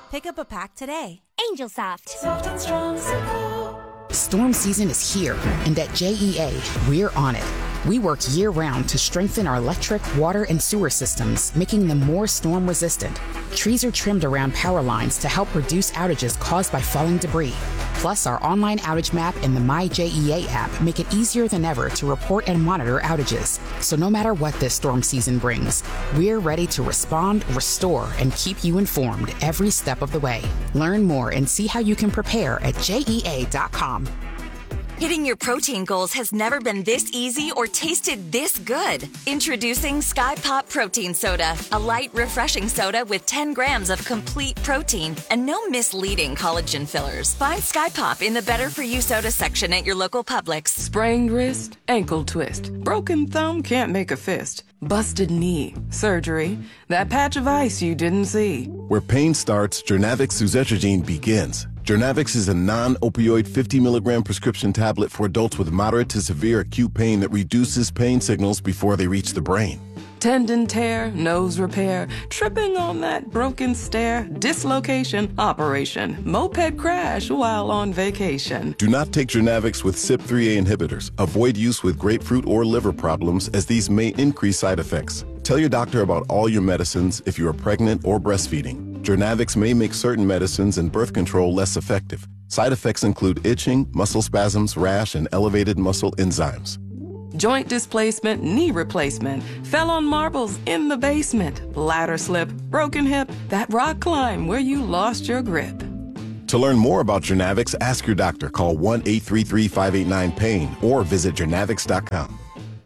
Pick up a pack today. Angel Soft. Soft and strong, simple. Storm season is here, and at JEA, we're on it. We work year-round to strengthen our electric, water, and sewer systems, making them more storm-resistant. Trees are trimmed around power lines to help reduce outages caused by falling debris. Plus, our online outage map and the MyJEA app make it easier than ever to report and monitor outages. So no matter what this storm season brings, we're ready to respond, restore, and keep you informed every step of the way. Learn more and see how you can prepare at JEA.com. Hitting your protein goals has never been this easy or tasted this good. Introducing Sky Pop Protein Soda, a light, refreshing soda with 10 grams of complete protein and no misleading collagen fillers. Find Sky Pop in the Better For You soda section at your local Publix. Sprained wrist, ankle twist, broken thumb can't make a fist, busted knee, surgery, that patch of ice you didn't see. Where pain starts, Journavx suzetrigine begins. Journavx is a non-opioid 50 milligram prescription tablet for adults with moderate to severe acute pain that reduces pain signals before they reach the brain. Tendon tear, nose repair, tripping on that broken stair, dislocation, operation, moped crash while on vacation. Do not take Journavx with CYP3A inhibitors. Avoid use with grapefruit or liver problems, as these may increase side effects. Tell your doctor about all your medicines if you are pregnant or breastfeeding. Journavx may make certain medicines and birth control less effective. Side effects include itching, muscle spasms, rash, and elevated muscle enzymes. Joint displacement, knee replacement, fell on marbles in the basement, ladder slip, broken hip, that rock climb where you lost your grip. To learn more about Journavx, ask your doctor. Call 1-833-589-PAIN or visit journavx.com.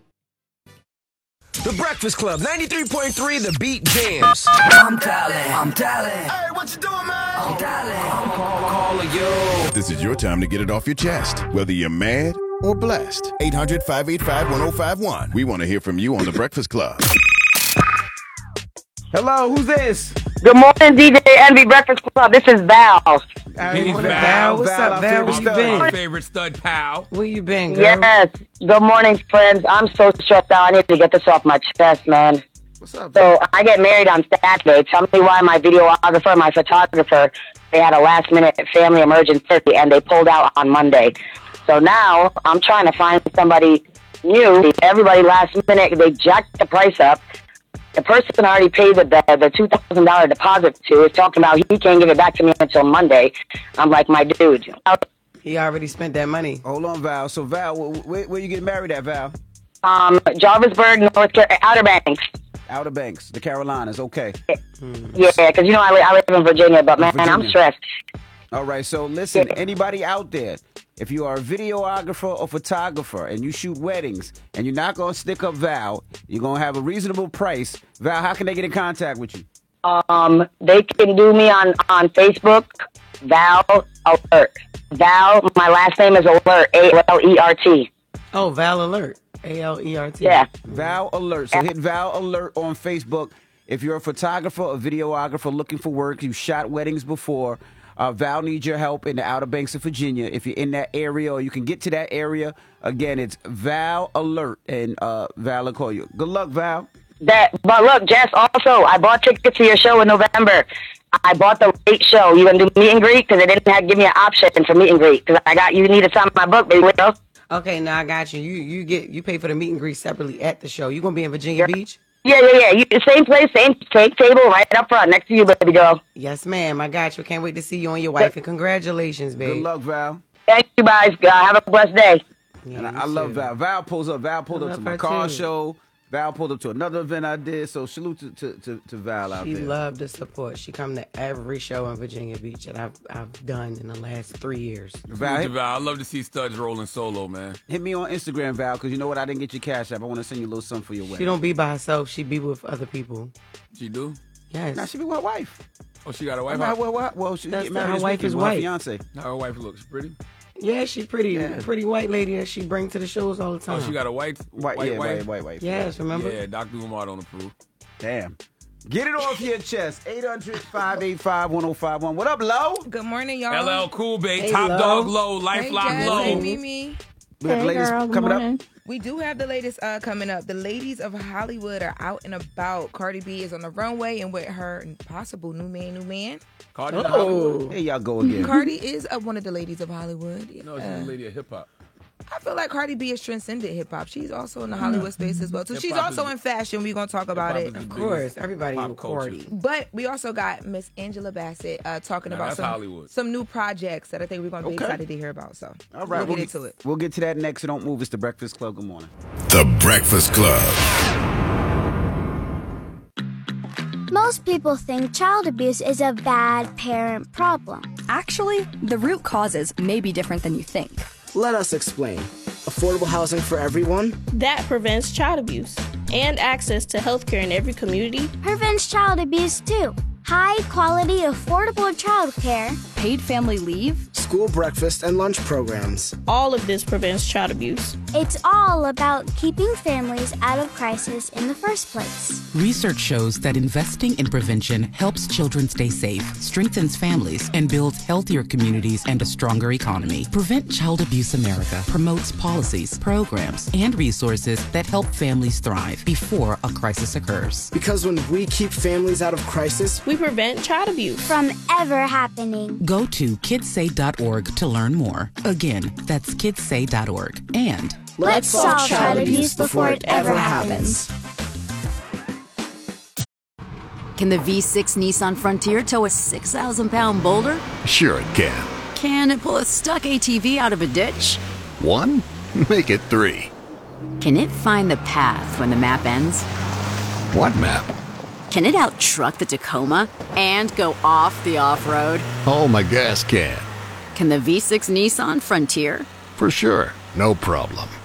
The Breakfast Club, 93.3, The Beat Jams. I'm dialing. Hey, what you doing, man? I'm dialing. I'm calling you. This is your time to get it off your chest, whether you're mad or blessed. 800-585-1051. We want to hear from you on The Breakfast Club. Hello, who's this? Good morning, DJ Envy Breakfast Club. This is Val. Hey, Val. What's up, Val? Where you been? My favorite stud pal. Where you been, girl? Yes. Good morning, friends. I'm so stressed out. I need to get this off my chest, man. What's up, So I get married on Saturday. Tell me why my videographer, my photographer, they had a last-minute family emergency and they pulled out on Monday. So now I'm trying to find somebody new. Everybody last minute, they jacked the price up. The person already paid the $2,000 deposit to is talking about he can't give it back to me until Monday. I'm like, my dude. He already spent that money. Hold on, Val. So, Val, where you getting married at, Val? Jarvisburg, North Carolina, Outer Banks. Outer Banks, the Carolinas. Okay. Yeah, because, you know, I live in Virginia, but, man, I'm stressed. All right, so listen, anybody out there, if you are a videographer or photographer and you shoot weddings and you're not going to stick up Val, you're going to have a reasonable price. Val, how can they get in contact with you? They can do me on Facebook, Val Alert. Val, my last name is Alert, A-L-E-R-T. Oh, Val Alert, A-L-E-R-T. Yeah. Val Alert. So hit Val Alert on Facebook. If you're a photographer or videographer looking for work, you shot weddings before, Val needs your help in the Outer Banks of Virginia. If you're in that area or you can get to that area, again, it's Val Alert, and Val will call you. Good luck, Val. But look, Jess, also, I bought tickets to your show in November. I bought the late show. You going to do meet and greet? Because they didn't give me an option for meet and greet. Because you need to sign my book, baby. Okay, now I got you. You pay for the meet and greet separately at the show. You going to be in Virginia Beach? Yeah. Same place, same table, right up front, next to you, baby girl. Yes, ma'am. I got you. Can't wait to see you and your wife. And congratulations, babe. Good luck, Val. Thank you, guys. Have a blessed day. Yeah, and I love Val. Val pulled up to my car show. Val pulled up to another event I did. So salute to Val out there. She loved the support. She come to every show in Virginia Beach that I've done in the last 3 years. Val, I love to see studs rolling solo, man. Hit me on Instagram, Val, because you know what? I didn't get your Cash App. I want to send you a little something for your wedding. She don't be by herself. She be with other people. She do? Yes. Now she be with her wife. Oh, she got a wife? Well, she That's get married her this wife weekend is with her white. fiance. How her wife looks pretty? Yeah, she pretty white lady that she bring to the shows all the time. Oh, she got a white wife. Yes, remember? Yeah, Dr. Umar don't approve. Damn. Get it off your chest. 800-585-1051. What up, Lo? Good morning, y'all. LL Cool, babe. Top Dog Low. Lifelock Jess. Low. Hey, Mimi. We have ladies coming up. We do have the latest coming up. The ladies of Hollywood are out and about. Cardi B is on the runway and with her possible new man. Cardi Here y'all go again. Cardi is one of the ladies of Hollywood. No, she's a lady of hip hop. I feel like Cardi B has transcended hip hop. She's also in the Hollywood space as well. So she's also in fashion. We're going to talk about it. Of course. Everybody in Cardi. But we also got Miss Angela Bassett talking about some new projects that I think we're going to be excited to hear about. So all right, we'll get into it. We'll get to that next. So don't move. It's The Breakfast Club. Good morning. The Breakfast Club. Most people think child abuse is a bad parent problem. Actually, the root causes may be different than you think. Let us explain. Affordable housing for everyone? That prevents child abuse. And access to healthcare in every community. Prevents child abuse too. High quality, affordable childcare. Paid family leave. School breakfast and lunch programs. All of this prevents child abuse. It's all about keeping families out of crisis in the first place. Research shows that investing in prevention helps children stay safe, strengthens families, and builds healthier communities and a stronger economy. Prevent Child Abuse America promotes policies, programs, and resources that help families thrive before a crisis occurs. Because when we keep families out of crisis, we prevent child abuse from ever happening. Go to kidssay.org to learn more. Again, that's kidssay.org. And let's solve child abuse before it ever happens. Can the V6 Nissan Frontier tow a 6,000-pound boulder? Sure it can. Can it pull a stuck ATV out of a ditch? 1? Make it 3. Can it find the path when the map ends? What map? Can it out-truck the Tacoma and go off the off-road? Oh, my gas can. Can the V6 Nissan Frontier? For sure. No problem.